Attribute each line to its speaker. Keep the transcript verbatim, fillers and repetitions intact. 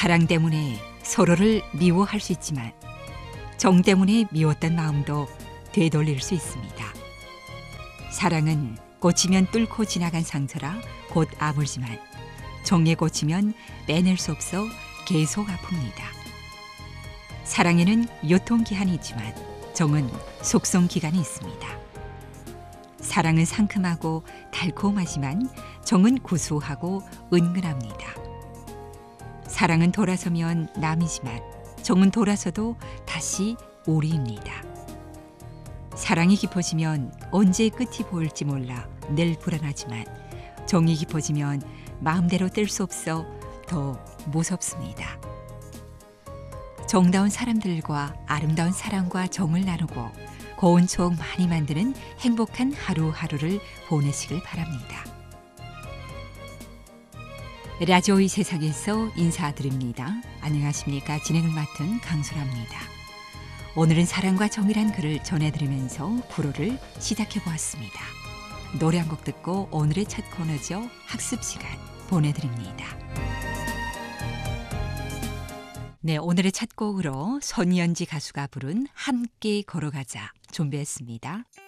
Speaker 1: 사랑 때문에 서로를 미워할 수 있지만 정 때문에 미웠던 마음도 되돌릴 수 있습니다. 사랑은 꽂히면 뚫고 지나간 상처라 곧 아물지만 정에 꽂히면 빼낼 수 없어 계속 아픕니다. 사랑에는 유통기한이 있지만 정은 속성기간이 있습니다. 사랑은 상큼하고 달콤하지만 정은 구수하고 은근합니다. 사랑은 돌아서면 남이지만 정은 돌아서도 다시 우리입니다. 사랑이 깊어지면 언제 끝이 보일지 몰라 늘 불안하지만 정이 깊어지면 마음대로 뗄 수 없어 더 무섭습니다. 정다운 사람들과 아름다운 사랑과 정을 나누고 고운 추억 많이 만드는 행복한 하루하루를 보내시길 바랍니다. 라디오의 세상에서 인사드립니다. 안녕하십니까. 진행을 맡은 강소라입니다. 오늘은 사랑과 정이란 글을 전해드리면서 불어를 시작해보았습니다. 노래 한 곡 듣고 오늘의 첫 코너죠. 학습시간 보내드립니다. 네, 오늘의 첫 곡으로 손연지 가수가 부른 함께 걸어가자 준비했습니다.